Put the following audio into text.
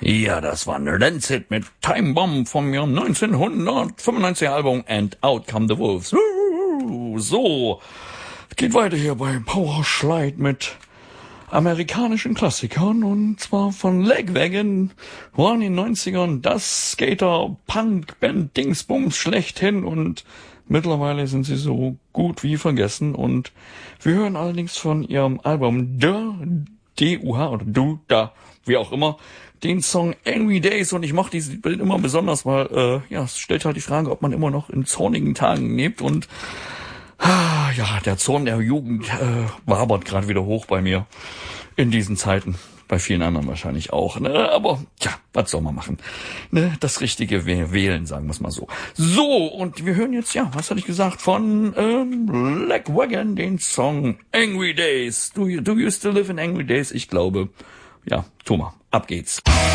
Ja, das war ein Rancid mit Time Bomb vom Jahr 1995 Album And Out Come the Wolves. So, geht weiter hier bei Powerslide mit amerikanischen Klassikern und zwar von Lagwagon, waren in den 90ern das Skater-Punk-Band-Dingsbums schlechthin und mittlerweile sind sie so gut wie vergessen und wir hören allerdings von ihrem Album D-U-H oder Du, Da, wie auch immer, den Song Angry Days und ich mache dieses Bild immer besonders, weil es stellt halt die Frage, ob man immer noch in zornigen Tagen lebt und ja, der Zorn der Jugend wabert gerade wieder hoch bei mir in diesen Zeiten. Bei vielen anderen wahrscheinlich auch. Ne? Aber tja, was soll man machen? Ne? Das Richtige wählen, sagen wir es mal so. So, und wir hören jetzt, ja, was hatte ich gesagt, von Lagwagon, den Song Angry Days. Do you still live in Angry Days? Ich glaube, ja, Thomas, ab geht's.